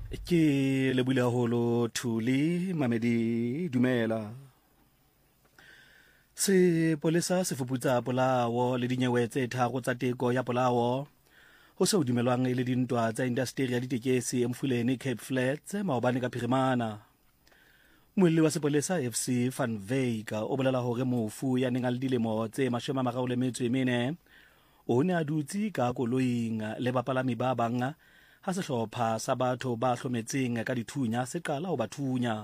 Ke le bula holo Thuli Mamedi dumela. Se polisa se fuputsa polao le dinyewe tse tharo tsa teko ya polao ho se dumelwang le dintwa tsa industry ya ditekesi Emfuleni Cape Flats maobane ka Phirimana. Moelli wa sepolesa FC Van Wyk o bolela hore mofu ya neng a le dilemo tse 34 o ne a dutse ka koloing le bapalami ba bang ha sehlopha sa batho ba hlometseng ka dithunya se qala ho bathunya.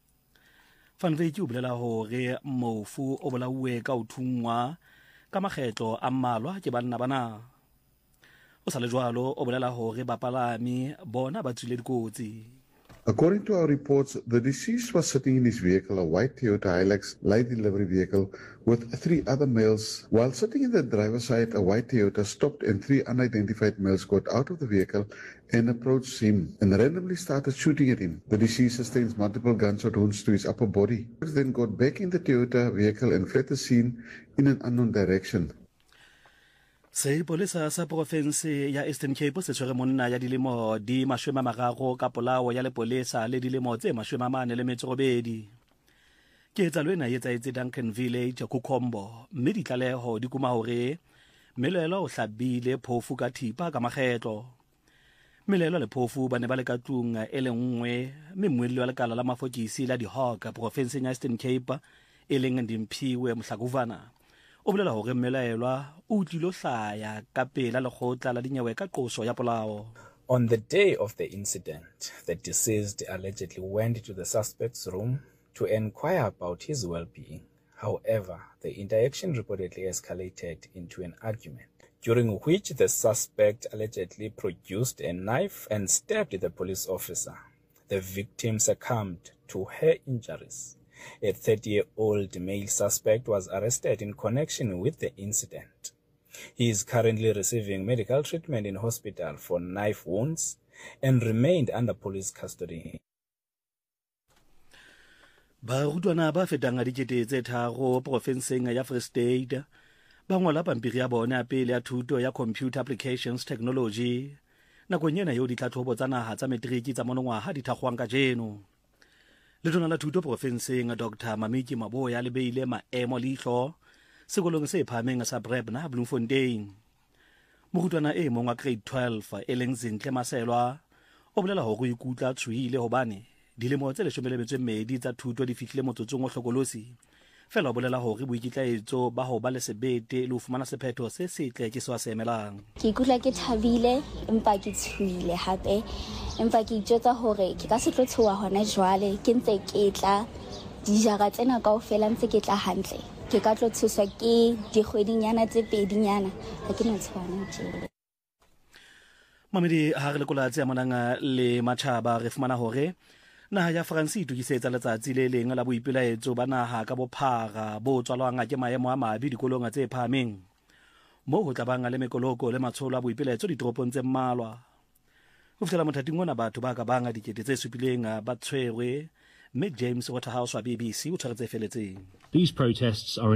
Van Wyk o bolela hore mofu o bolauwe ka ho thungwa ka makgetlo a mmalwa ke banna bana. O sa le jwalo o bolela hore bapalami bona ba tswile dikotsi. According to our reports, the deceased was sitting in his vehicle, a white Toyota Hilux light delivery vehicle, with 3 other males. While sitting in the driver's side, a white Toyota stopped and 3 unidentified males got out of the vehicle and approached him and randomly started shooting at him. The deceased sustains multiple gunshot wounds to his upper body. He then got back in the Toyota vehicle and fled the scene in an unknown direction. Se polisa sa province ya Eastern Cape se tshwere monna ya dilemo di 30 ka polao ya lepolesa le dilemo tse 48. Ke etsa lwena etsaetse Duncan Village Kukhombo mme ditlaleho di kuma hore melelo o hlabile phofu ka thipa ka makgetlo. Melelo le phofu ba ne ba le ka tlung e le nngwe mme moelli wa lekala la mafokisi la di-Hawk province ya Eastern Cape e leng Dimphiwe Mhlakuvana o bolela hore mmelaelwa o tlilo hlaya ka pela lekgotla la dinyewe ka qoso ya polao. On the day of the incident, the deceased allegedly went to the suspect's room to inquire about his well-being. However, the interaction reportedly escalated into an argument, during which the suspect allegedly produced a knife and stabbed the police officer. The victim succumbed to her injuries. A 30-year-old male suspect was arrested in connection with the incident. He is currently receiving medical treatment in hospital for knife wounds and remained under police custody. Barutwana ba fetang dikete tse tharo provinseng ya Free State ba ngola pampiri ya bona ya pele ya thuto ya Computer Applications Technology nakong ena eo ditlhatlhobo tsa naha tsa matriki tsa monongwaha di thakgwang ka jeno. Letona la thuto provinseng Dr. Mamiki Maboya le beile maemo leihlo sekolong se phahameng sa Brebna Bloemfontein. Morutwana e mong wa grade 12 e leng Zintle Maselwa o bolela hore o ikutla tshuhile hobane dilemo tse 12 tsa thuto di fihlile motsotsong o hlokolosi. Fela o bolela hore boikitlaetso ba ho ba le sebete le ho fumana sephetho se setle ke se wa seemelang. Ke ikutlwa ke thabile empa ke tshuhile hape empa ke itjwetsa hore ke ka se tlo tshoha hona jwale ke ntse ke tla dijara tsena kaofela ntse ke tla hantle. Ke ka tlo thuswa ke dikgwedinyana tse 2 ha ke no tshwana tjela. Mamedi ha re lekola tse amanang le matjhaba re fumana hore naha ya France e tukisetsa letsatsi le leng la boipelaetso ba naha ka bophara bo tswalwang ke maemo a mabe dikolong tse phahameng mo ho tlabang le mekoloko le matsholo a boipelaetso ditoropong tse mmalwa. Ho fihlela mothating ona batho ba ka banga dikete tse 7 ba tshwerwe mme James Waterhouse wa BBC o tshwaretse feletseng. These protests are